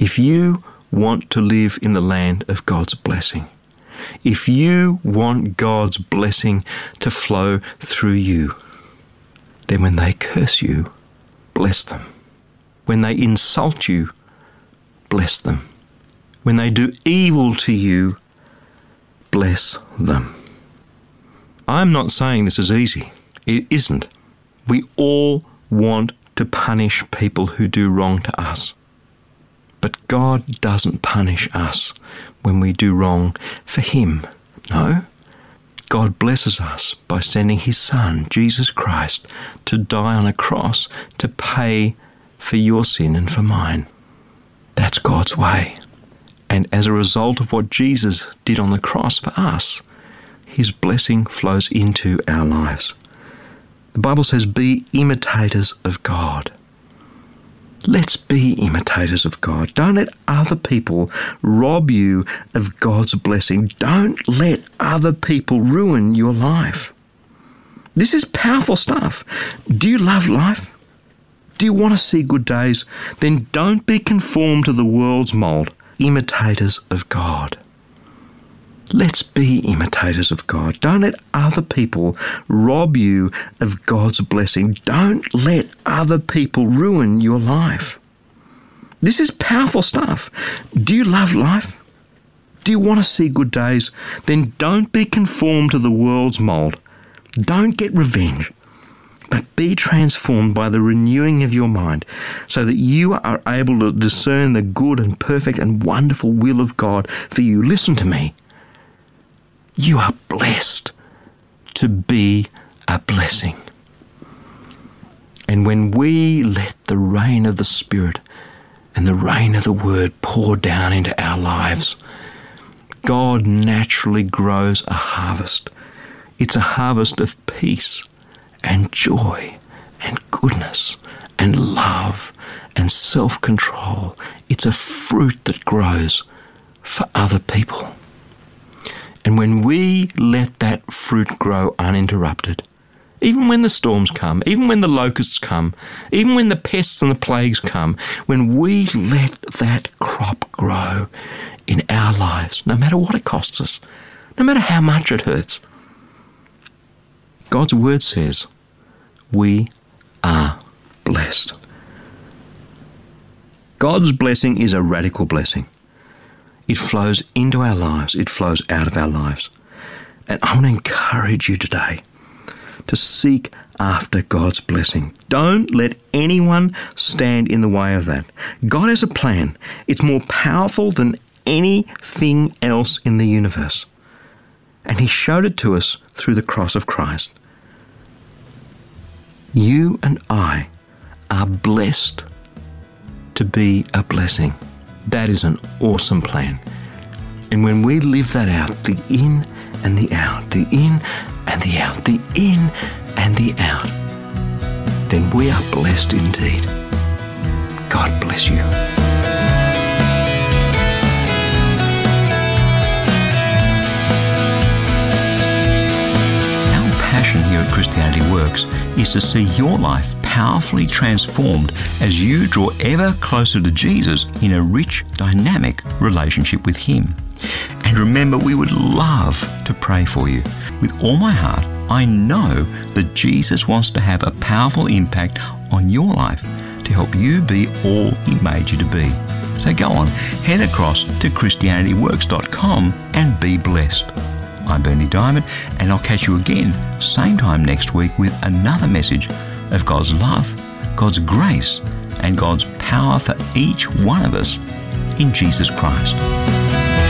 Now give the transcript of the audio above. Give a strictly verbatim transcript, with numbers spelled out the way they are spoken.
If you want to live in the land of God's blessing, if you want God's blessing to flow through you, then when they curse you, bless them. When they insult you, bless them. When they do evil to you, bless them. I'm not saying this is easy. It isn't. We all want to punish people who do wrong to us. But God doesn't punish us when we do wrong for Him. No. God blesses us by sending His Son, Jesus Christ, to die on a cross to pay for your sin and for mine. That's God's way. And as a result of what Jesus did on the cross for us, His blessing flows into our lives. The Bible says, be imitators of God. Let's be imitators of God. Don't let other people rob you of God's blessing. Don't let other people ruin your life. This is powerful stuff. Do you love life? Do you want to see good days? Then don't be conformed to the world's mold. Imitators of God. Let's be imitators of God. Don't let other people rob you of God's blessing. Don't let other people ruin your life. This is powerful stuff. Do you love life? Do you want to see good days? Then don't be conformed to the world's mold. Don't get revenge, but be transformed by the renewing of your mind so that you are able to discern the good and perfect and wonderful will of God for you. Listen to me. You are blessed to be a blessing. And when we let the rain of the Spirit and the rain of the Word pour down into our lives, God naturally grows a harvest. It's a harvest of peace and joy and goodness and love and self-control. It's a fruit that grows for other people. And when we let that fruit grow uninterrupted, even when the storms come, even when the locusts come, even when the pests and the plagues come, when we let that crop grow in our lives, no matter what it costs us, no matter how much it hurts, God's Word says we are blessed. God's blessing is a radical blessing. It flows into our lives. It flows out of our lives. And I want to encourage you today to seek after God's blessing. Don't let anyone stand in the way of that. God has a plan. It's more powerful than anything else in the universe. And He showed it to us through the cross of Christ. You and I are blessed to be a blessing. That is an awesome plan. And when we live that out, the in and the out, the in and the out, the in and the out, then we are blessed indeed. God bless you. Our passion here at Christianity Works is to see your life powerfully transformed as you draw ever closer to Jesus in a rich, dynamic relationship with Him. And remember, we would love to pray for you. With all my heart, I know that Jesus wants to have a powerful impact on your life to help you be all He made you to be. So go on, head across to Christianity Works dot com and be blessed. I'm Berni Dymet, and I'll catch you again same time next week with another message of God's love, God's grace, and God's power for each one of us in Jesus Christ.